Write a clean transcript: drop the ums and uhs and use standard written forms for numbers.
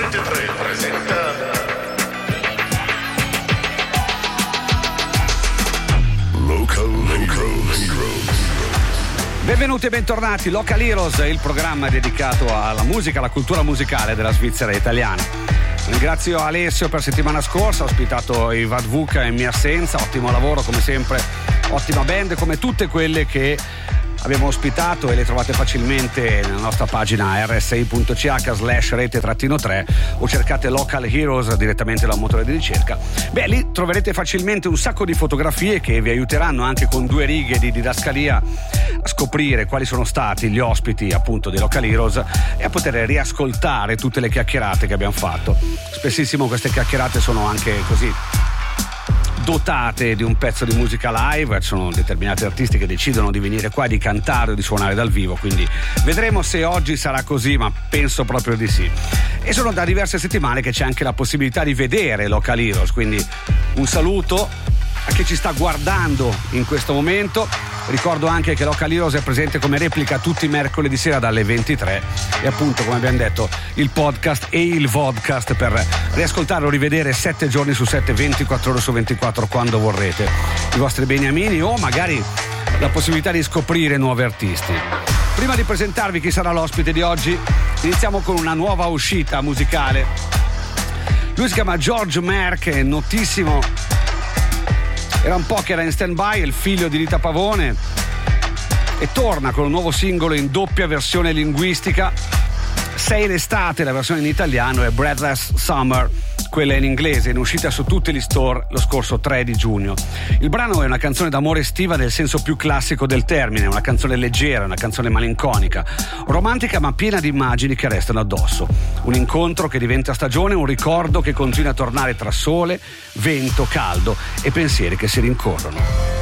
23 presenta Local Heroes. Benvenuti e bentornati, Local Heroes, il programma dedicato alla musica, alla cultura musicale della Svizzera italiana. Ringrazio Alessio per settimana scorsa, ho ospitato i Vadvuka in mia assenza, ottimo lavoro come sempre, ottima band come tutte quelle che abbiamo ospitato e le trovate facilmente nella nostra pagina rsi.ch/rete-3 o cercate Local Heroes direttamente dal motore di ricerca. Beh, lì troverete facilmente un sacco di fotografie che vi aiuteranno anche con 2 righe di didascalia a scoprire quali sono stati gli ospiti appunto di Local Heroes e a poter riascoltare tutte le chiacchierate che abbiamo fatto. Spessissimo queste chiacchierate sono anche così dotate di un pezzo di musica live, ci sono determinati artisti che decidono di venire qua, di cantare o di suonare dal vivo, quindi vedremo se oggi sarà così, ma penso proprio di sì. E sono da diverse settimane che c'è anche la possibilità di vedere Local Heroes, quindi un saluto a chi ci sta guardando in questo momento. Ricordo anche che Local Heroes è presente come replica tutti i mercoledì sera dalle 23 e appunto, come abbiamo detto, il podcast e il vodcast per riascoltare o rivedere 7 giorni su 7, 24 ore su 24 quando vorrete i vostri beniamini o magari la possibilità di scoprire nuovi artisti. Prima di presentarvi chi sarà l'ospite di oggi, iniziamo con una nuova uscita musicale. Lui si chiama George Merck, è notissimo. Era un po' che era in stand-by, è il figlio di Rita Pavone e torna con un nuovo singolo in doppia versione linguistica. Sei l'estate, la versione in italiano, e Breathless Summer, quella in inglese, in uscita su tutti gli store lo scorso 3 di giugno. Il brano è una canzone d'amore estiva nel senso più classico del termine, una canzone leggera, una canzone malinconica, romantica ma piena di immagini che restano addosso. Un incontro che diventa stagione, un ricordo che continua a tornare tra sole, vento, caldo e pensieri che si rincorrono.